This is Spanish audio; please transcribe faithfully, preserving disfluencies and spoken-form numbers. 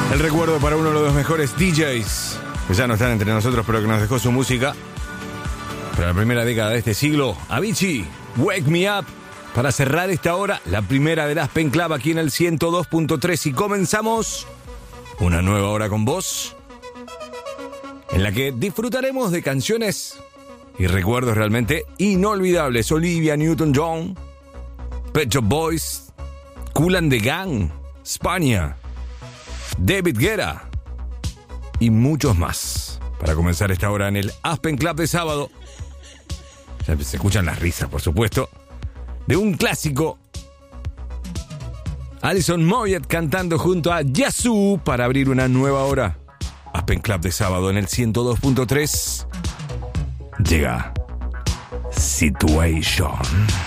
El recuerdo para uno de los mejores D Js que ya no están entre nosotros, pero que nos dejó su música para la primera década de este siglo. Avicii, Wake Me Up. Para cerrar esta hora, la primera del Aspen Club aquí en el ciento dos punto tres. Y comenzamos una nueva hora con vos, en la que disfrutaremos de canciones y recuerdos realmente inolvidables. Olivia Newton-John, Pet Shop Boys, Kool and the Gang, España, David Guetta y muchos más. Para comenzar esta hora en el Aspen Club de sábado, ya se escuchan las risas, por supuesto, de un clásico. Alison Moyet cantando junto a Yazoo para abrir una nueva hora. Aspen Club de sábado en el ciento dos punto tres. Llega Situation.